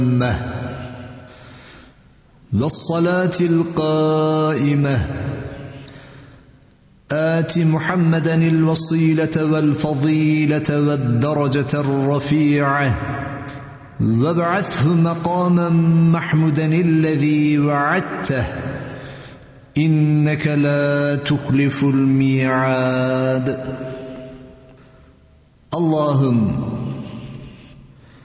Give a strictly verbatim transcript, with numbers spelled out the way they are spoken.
والصلاة القائمة آت محمدا الوصيلة والفضيلة والدرجة الرفيعة وابعثه مقاما محمودا الذي وعدته إنك لا تخلف الميعاد. اللهم